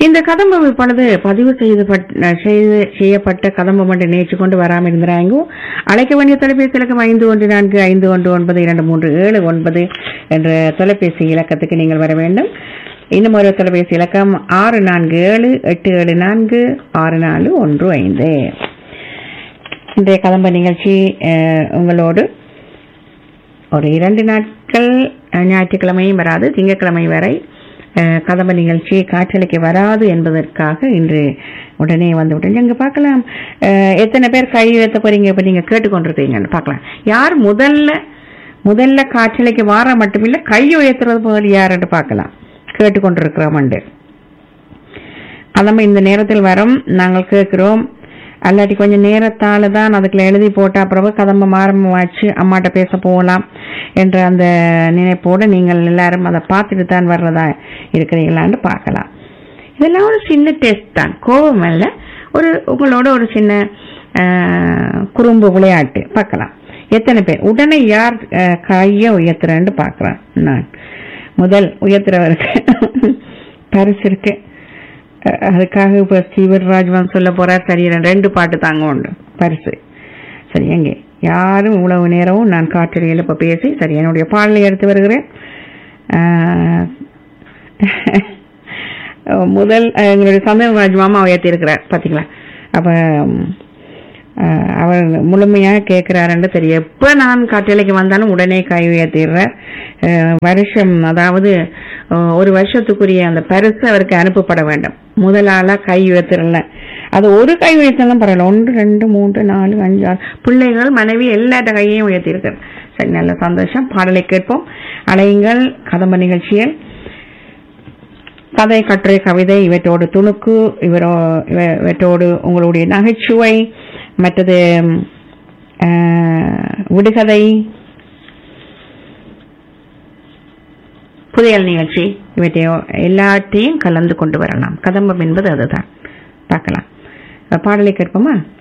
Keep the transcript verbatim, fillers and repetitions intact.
இந்த கதம்பம் இப்பொழுது பதிவு செய்து செய்யப்பட்ட கதம்பம் என்று நேற்று கொண்டு வராமல் இருந்தாங்க. அழைக்க வேண்டிய தொலைபேசி இலக்கம் ஐந்து ஒன்று நான்கு ஐந்து ஒன்று ஒன்பது இரண்டு மூன்று ஏழு ஒன்பது என்ற தொலைபேசி இலக்கத்துக்கு நீங்கள் வர வேண்டும். இன்னும் ஒரு தொலைபேசி இலக்கம் ஆறு நான்கு ஏழு எட்டு ஏழு நான்கு ஆறு நாலு ஒன்று ஐந்து. இன்றைய கதம்ப நிகழ்ச்சி உங்களோடு ஒரு இரண்டு நாட்கள், ஞாயிற்றுக்கிழமையும் வராது, திங்கட்கிழமை வரை கதம்ப நிகழ்ச்சி காற்றலைக்கு வராது என்பதற்காக இன்று உடனே வந்துவிட்டேன். எங்க பார்க்கலாம் எத்தனை பேர் கை உயர்த்த போறீங்க, இப்ப நீங்க கேட்டுக்கொண்டிருக்கீங்கன்னு பார்க்கலாம். யார் முதல்ல முதல்ல காற்றலைக்கு வார மட்டுமில்லை கை உயர்த்துறது போல் யாருன்னு பார்க்கலாம். கேட்டுக்கொண்டிருக்கிறோம். அதம்ப இந்த நேரத்தில் வரும் நாங்கள் கேட்கிறோம். அல்லாட்டி கொஞ்சம் நேரத்தால தான் அதுக்குள்ள எழுதி போட்டா பிறகு கதம்ப ஆரம்பமாச்சு அம்மாட்ட பேச போகலாம் என்ற அந்த நினைப்போடு நீங்கள் எல்லாரும் அதை பார்த்துட்டு தான் வர்றதா இருக்கிறீங்களான்னு பார்க்கலாம். இதெல்லாம் ஒரு சின்ன டெஸ்ட் தான், கோபம் அல்ல, ஒரு உங்களோட ஒரு சின்ன குறும்பு விளையாட்டு. பார்க்கலாம் எத்தனை பேர் உடனே யார் கைய உயர்த்துறேன்னு பார்க்கிறேன். நான் முதல் உயர்த்துறவருக்கு பரிசு இருக்கு. அதுக்காக இப்ப ஸ்ரீவர்ராஜ் வந்து சொல்ல போறார். சரி, ரெண்டு பாட்டு தாங்க உண்டு பரிசு. சரி, எங்கே யாரும் இவ்வளவு நேரமும் நான் காற்றலையில் இப்ப பேசி சரி என்னுடைய பாடலை எடுத்து வருகிறேன். முதல் எங்களுடைய சந்தனராஜ் மாமா உயர்த்தி இருக்கிறார் பாத்தீங்களா. அப்ப அவர் முழுமையாக கேட்கிறாருன்னு தெரியும். எப்ப நான் காற்றலைக்கு வந்தாலும் உடனே கை உயர்த்திடுறார். வருஷம் அதாவது ஒரு வருஷத்துக்குரிய அந்த பரிசு அவருக்கு அனுப்பப்பட வேண்டும். முதலாளா கை உயர்த்திடல, அது ஒரு கை உயர்த்தலாம் பரவாயில்ல, ஒன்று ரெண்டு மூன்று நாலு அஞ்சு ஆறு பிள்ளைகள் மனைவி எல்லாட்ட கையையும் உயர்த்தி இருக்காரு. சரி, நல்ல சந்தோஷம். பாடலை கேட்போம். அலையுங்கள் கதம்ப நிகழ்ச்சியில் கதை, கட்டுரை, கவிதை இவற்றோடு துணுக்கு, இவரோ இவற்றோடு உங்களுடைய நகைச்சுவை, மற்றது விடுகதை, புதையல் நிகழ்ச்சி, இவற்றையோ எல்லாத்தையும் கலந்து கொண்டு வரலாம். கதம்பம் என்பது அதுதான். பார்க்கலாம். பாடலை கேட்போமா?